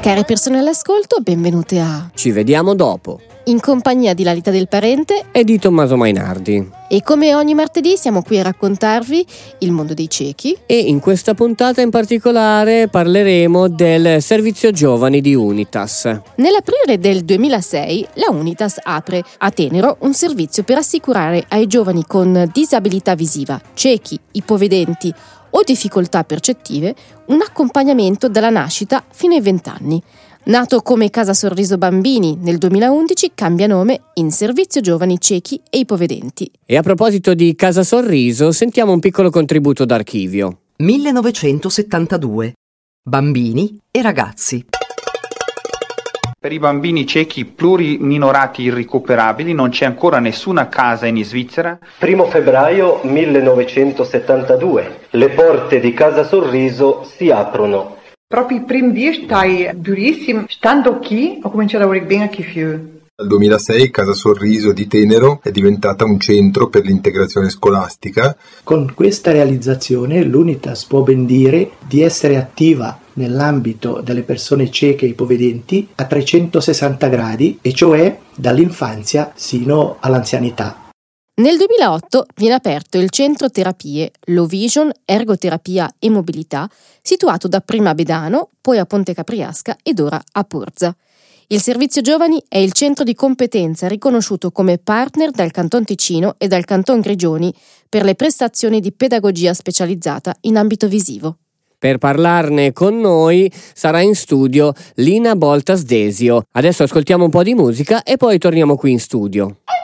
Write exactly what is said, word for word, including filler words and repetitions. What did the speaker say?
Care persone all'ascolto, benvenute a Ci vediamo dopo, in compagnia di Lalita Del Parente e di Tommaso Mainardi. E come ogni martedì siamo qui a raccontarvi il mondo dei ciechi. E in questa puntata in particolare parleremo del servizio giovani di Unitas. Nell'aprile del duemilasei la Unitas apre a Tenero un servizio per assicurare ai giovani con disabilità visiva, ciechi, ipovedenti o difficoltà percettive un accompagnamento dalla nascita fino ai vent'anni. Nato come Casa Sorriso Bambini, nel duemilaundici cambia nome in Servizio Giovani Ciechi e Ipovedenti. E a proposito di Casa Sorriso, sentiamo un piccolo contributo d'archivio. millenovecentosettantadue. Bambini e ragazzi. Per i bambini ciechi pluriminorati irrecuperabili non c'è ancora nessuna casa in Svizzera. Primo febbraio millenovecentosettantadue. Le porte di Casa Sorriso si aprono. Proprio il primo dia stai durissimo, stando qui ho cominciato a lavorare bene anche più. Nel duemilasei Casa Sorriso di Tenero è diventata un centro per l'integrazione scolastica. Con questa realizzazione l'Unitas può ben dire di essere attiva nell'ambito delle persone cieche e ipovedenti a trecentosessanta gradi, e cioè dall'infanzia sino all'anzianità. Nel duemilaotto viene aperto il centro terapie Low Vision, ergoterapia e mobilità, situato dapprima a Bedano, poi a Ponte Capriasca ed ora a Porza. Il servizio giovani è il centro di competenza riconosciuto come partner dal Canton Ticino e dal Canton Grigioni per le prestazioni di pedagogia specializzata in ambito visivo. Per parlarne con noi sarà in studio Lina Boltas Desio. Adesso ascoltiamo un po' di musica e poi torniamo qui in studio.